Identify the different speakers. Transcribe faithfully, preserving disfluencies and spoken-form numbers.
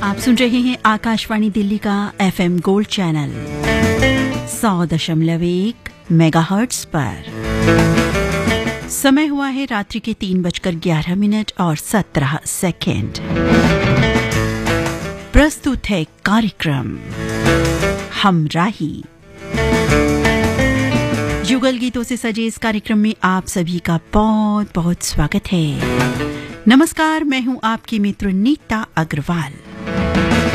Speaker 1: आप सुन रहे हैं आकाशवाणी दिल्ली का एफएम गोल्ड चैनल सौ दशमलव एक मेगाहर्ट्ज पर। समय हुआ है रात्रि के तीन बजकर ग्यारह मिनट और सत्रह सेकेंड। प्रस्तुत है कार्यक्रम हमराही। युगल गीतों से सजे इस कार्यक्रम में आप सभी का बहुत बहुत स्वागत है। नमस्कार, मैं हूं आपकी मित्र नीता अग्रवाल।